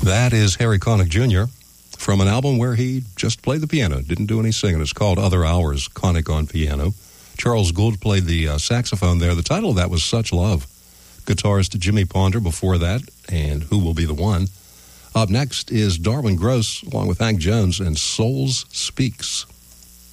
That is Harry Connick Jr. from an album where he just played the piano, didn't do any singing. It's called Other Hours, Connick on piano. Charles Gould played the saxophone there. The title of that was Such Love. Guitarist Jimmy Ponder before that, and Who Will Be the One. Up next is Darwin Gross, along with Hank Jones, and Souls Speaks.